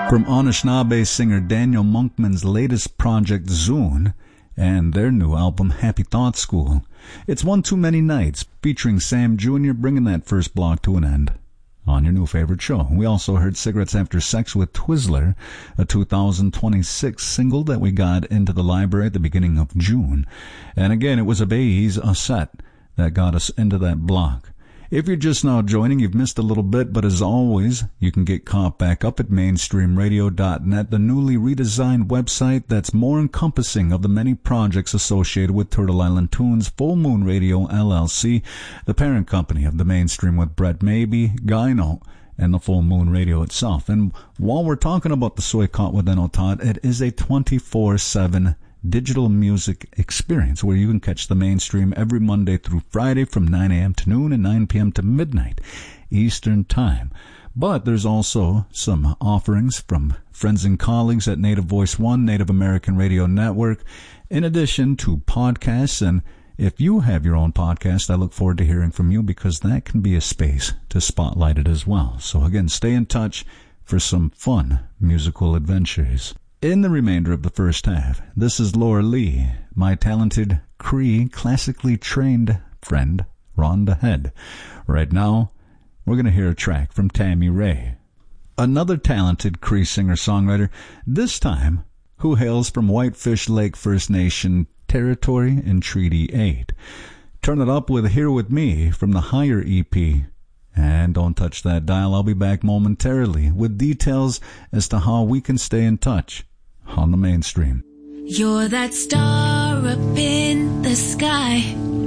From Anishinaabe singer Daniel Monkman's latest project, Zune, and their new album, Happy Thought School. It's One Too Many Nights, featuring Sam Jr., bringing that first block to an end on your new favorite show. We also heard Cigarettes After Sex with Twizzler, a 2026 single that we got into the library at the beginning of June. And again, it was a set that got us into that block. If you're just now joining, you've missed a little bit, but as always, you can get caught back up at mainstreamradio.net, the newly redesigned website that's more encompassing of the many projects associated with Turtle Island Tunes, Full Moon Radio, LLC, the parent company of the Mainstream with Brett Maybe, Gyno, and the Full Moon Radio itself. And while we're talking about the Soy with Enotot, it is a 24/7 digital music experience where you can catch the Mainstream every Monday through Friday from 9 a.m. to noon and 9 p.m. to midnight Eastern Time. But there's also some offerings from friends and colleagues at Native Voice One, Native American Radio Network, in addition to podcasts. And if you have your own podcast, I look forward to hearing from you, because that can be a space to spotlight it as well. So again, stay in touch for some fun musical adventures. In the remainder of the first half, this is Laura Lee, my talented Cree classically trained friend, Rhonda Head. Right now, we're going to hear a track from Tammy Ray, another talented Cree singer-songwriter, this time who hails from Whitefish Lake First Nation territory in Treaty 8. Turn it up with Here With Me from the Higher EP. And don't touch that dial. I'll be back momentarily with details as to how we can stay in touch on the Mainstream. You're that star up in the sky.